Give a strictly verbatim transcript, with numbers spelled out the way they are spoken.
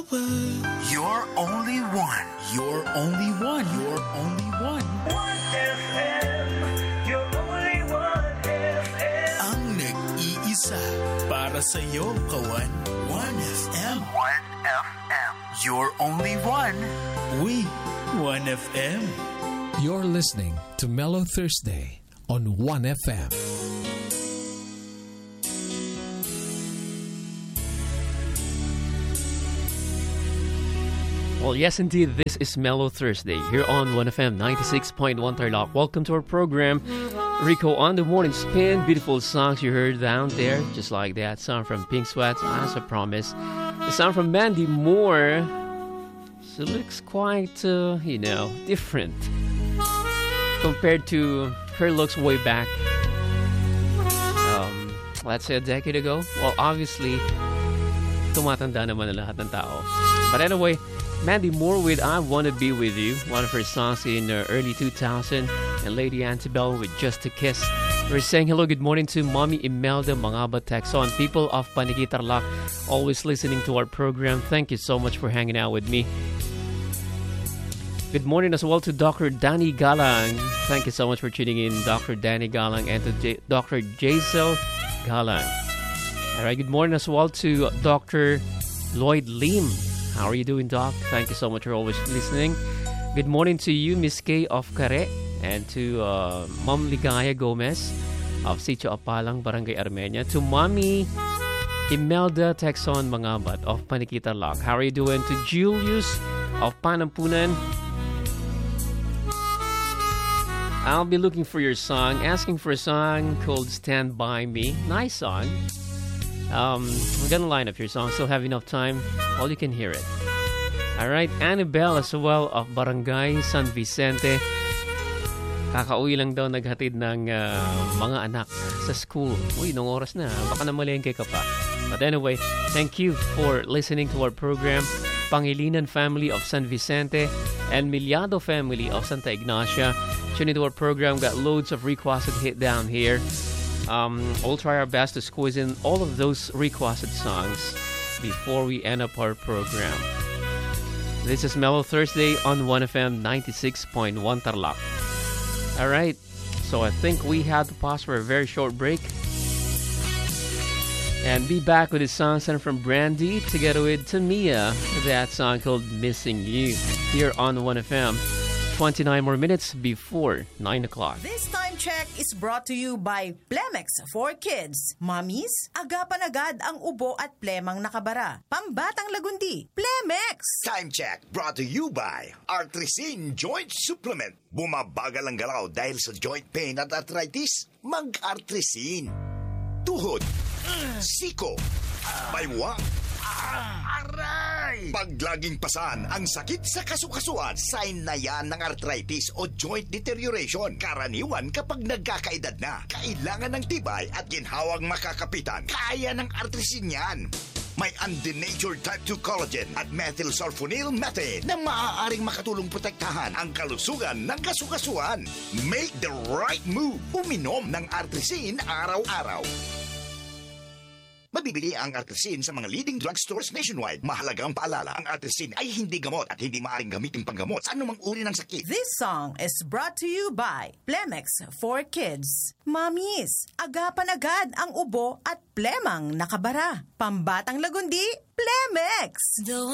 You're only one. You're only one. You're only one. one F M. You're only one F M. Ang nag-iisa para sa'yo, kawan. one F M. one F M. You're only one. We, one F M. You're listening to Mellow Thursday on one F M. Well, yes, indeed, this is Mellow Thursday here on one F M ninety-six point one Tarlac. Welcome to our program, Rico on the Morning Spin. Beautiful songs you heard down there, just like that song from Pink Sweats, As I Promise. The song from Mandy Moore. So it looks quite, uh, you know, different compared to her looks way back, um, let's say a decade ago. Well, obviously, tumatanda naman na lahat ng tao. But anyway, Mandy Moore with I Wanna Be With You, one of her songs in uh, early two thousand, and Lady Antebellum with Just a Kiss. We're saying hello, good morning to Mommy Imelda Mangaba Texon, people of Paniki Tarlac, always listening to our program. Thank you so much for hanging out with me. Good morning as well to Doctor Danny Galang. Thank you so much for tuning in, Doctor Danny Galang, and to J- Doctor Jaisel Galang. All right, good morning as well to Doctor Lloyd Lim. How are you doing, Doc? Thank you so much for always listening. Good morning to you, Miss Kay of Care, and to uh, Mom Ligaya Gomez of Sitio Apalang, Barangay Armenia. To Mommy Imelda Texon Mangabat of Paniki Tarlac. How are you doing? To Julius of Panampunan. I'll be looking for your song, asking for a song called Stand By Me. Nice song. Um, I'm gonna line up your song. Still have enough time. Well, you can hear it. Alright, Annabelle as well of Barangay San Vicente. Kakauwi lang daw naghatid ng uh, mga anak sa school. Uy, nung oras na. Baka namalengke ka pa. But anyway, thank you for listening to our program. Pangilinan family of San Vicente and Miliado family of Santa Ignacia. Tuning to our program, got loads of requested hit down here. Um, we'll try our best to squeeze in all of those requested songs before we end up our program. This is Mellow Thursday on one F M ninety-six point one Tarlac. Alright, so I think we had to pause for a very short break and be back with a song sent from Brandy together with Tamia. That song called Missing You here on one F M. twenty-nine more minutes before nine o'clock. This time check is brought to you by Plemex for Kids. Mommies, agapan agad ang ubo at plemang nakabara. Pambatang lagundi, Plemex! Time check brought to you by Artresin Joint Supplement. Bumabagal ang galaw dahil sa joint pain at arthritis? Mag-Artresin. Tuhod, siko, baywang, aray! Pag laging pasan ang sakit sa kasukasuan, sign na yan ng arthritis o joint deterioration. Karaniwan kapag nagkakaedad na. Kailangan ng tibay at ginhawang makakapitan. Kaya ng Artresin yan. May undenatured type two collagen at methylsulfonyl methane na maaaring makatulong protektahan ang kalusugan ng kasukasuan. Make the right move. Uminom ng Artresin araw-araw. Mabibili ang Artresin sa mga leading drugstores nationwide. Mahalagang paalala, ang Artresin ay hindi gamot at hindi maaaring gamitin panggamot sa anumang uri ng sakit. This song is brought to you by Plemex for Kids. Mommies, agapan agad ang ubo at plemang nakabara. Pambatang lagundi, Plemex!